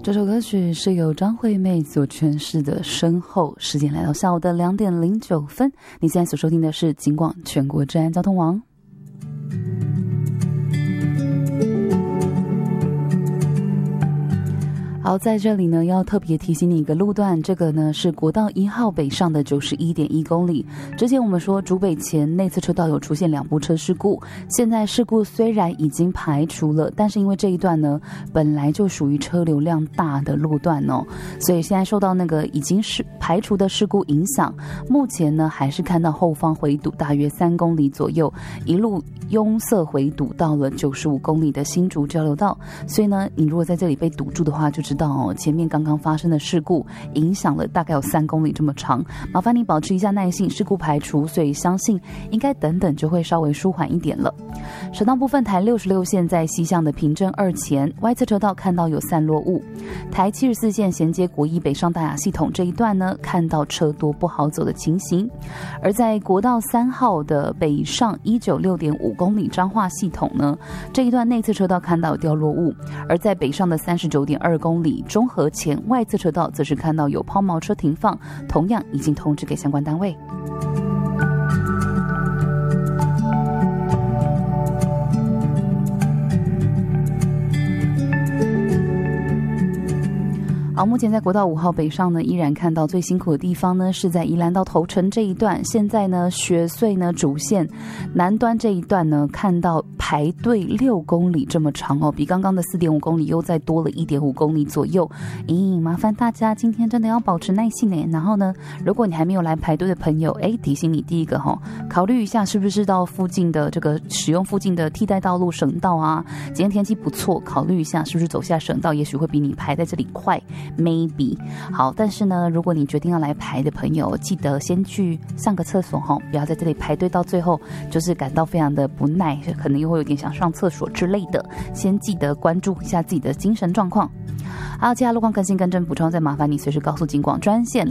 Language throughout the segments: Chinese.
这首歌曲是由张惠妹所诠释的《身后》。时间来到下午的2点09分，你现在所收听的是警广全国治安交通网。好，在这里呢，要特别提醒你一个路段，这个呢是国道1号北上的 91.1 公里。之前我们说竹北前内侧车道有出现2部车事故，现在事故虽然已经排除了，但是因为这一段呢本来就属于车流量大的路段哦，所以现在受到那个已经是排除的事故影响，目前呢还是看到后方回堵大约3公里左右，一路拥塞回堵到了95公里的新竹交流道。所以呢，你如果在这里被堵住的话，就知道前面刚刚发生的事故影响了大概有3公里这么长，麻烦你保持一下耐性，事故排除，所以相信应该等等就会稍微舒缓一点了。省道部分，台66线在西向的平镇2前外侧车道看到有散落物，台74线衔接国一北上大雅系统这一段呢，看到车多不好走的情形。而在国道3号的北上196.5公里彰化系统呢，这一段内侧车道看到有掉落物，而在北上的39.2公里中和前外侧车道则是看到有抛锚车停放，同样已经通知给相关单位。好，目前在国道5号北上呢，依然看到最辛苦的地方呢是在宜兰到头城这一段，现在呢雪隧呢主线南端这一段呢看到排队6公里这么长哦，比刚刚的4.5公里又再多了1.5公里左右。麻烦大家今天真的要保持耐性耶。然后呢，如果你还没有来排队的朋友，提醒你第一个考虑一下是不是到附近的这个使用附近的替代道路省道啊。今天天气不错，考虑一下是不是走下省道，也许会比你排在这里快。maybe 好，但是呢，如果你决定要来排的朋友，记得先去上个厕所不要在这里排队到最后就是感到非常的不耐，可能又会有点想上厕所之类的。先记得关注一下自己的精神状况。好，其他路况更新更正补充，再麻烦你随时告诉警广专线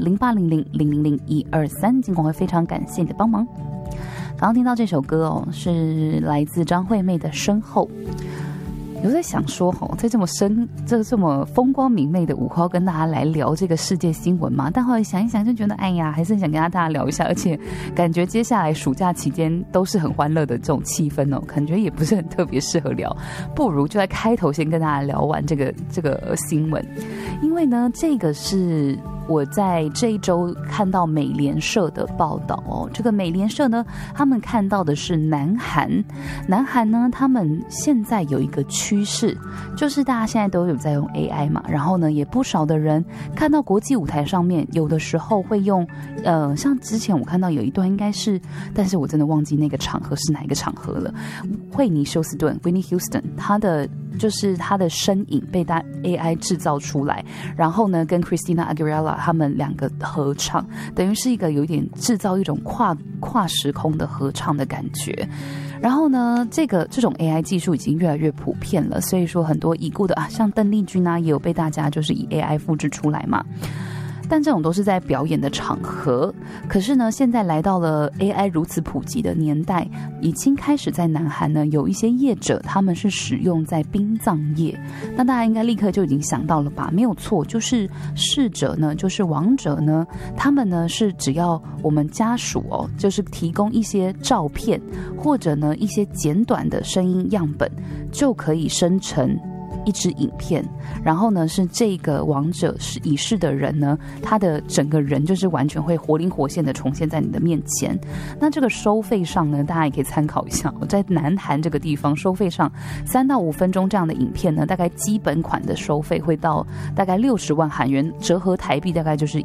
0800000123，警广会非常感谢你的帮忙。刚刚听到这首歌是来自张惠妹的《身后》。有在想说在这么风光明媚的5号跟大家来聊这个世界新闻嘛，但后来想一想就觉得还是很想跟大家聊一下，而且感觉接下来暑假期间都是很欢乐的这种气氛感觉也不是很特别适合聊，不如就在开头先跟大家聊完这个新闻。因为呢，这个是我在这一周看到美联社的报道这个美联社呢，他们看到的是南韩呢，他们现在有一个趋势，就是大家现在都有在用 AI 嘛，然后呢，也不少的人看到国际舞台上面，有的时候会用像之前我看到有一段应该是，但是我真的忘记那个场合是哪一个场合了，惠尼休斯顿 Whitney Houston 他的身影被AI 制造出来，然后呢跟 Christina Aguilera 他们2个合唱，等于是一个有点制造一种跨时空的合唱的感觉。然后呢，这种 AI 技术已经越来越普遍了，所以说很多已故的像邓丽君也有被大家就是以 AI 复制出来嘛。但这种都是在表演的场合，可是呢，现在来到了 AI 如此普及的年代，已经开始在南韩呢有一些业者他们是使用在殡葬业。那大家应该立刻就已经想到了吧？没有错，就是逝者呢，就是亡者呢，他们呢是只要我们家属就是提供一些照片或者呢一些简短的声音样本，就可以生成一支影片，然后呢是这个亡者是已逝的人呢，他的整个人就是完全会活灵活现的重现在你的面前。那这个收费上呢，大家也可以参考一下，在南韩这个地方收费上3到5分钟这样的影片呢，大概基本款的收费会到大概60万韩元，折合台币大概就是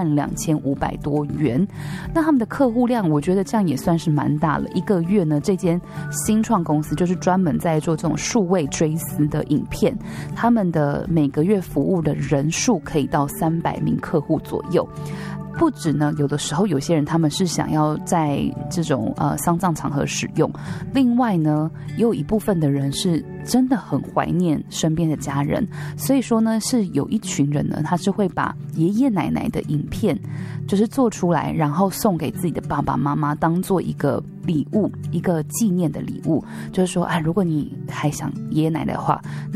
12500多元。那他们的客户量我觉得这样也算是蛮大了，一个月呢，这间新创公司就是专门在做这种数位追思的影片，他们的每个月服务的人数可以到300名客户左右。不止呢，有的时候有些人他们是想要在这种丧葬场合使用，另外呢，也有一部分的人是真的很怀念身边的家人，所以说呢，是有一群人呢，他是会把爷爷奶奶的影片就是做出来，然后送给自己的爸爸妈妈，当做一个礼物，一个纪念的礼物，就是说如果你还想爷爷奶奶的话，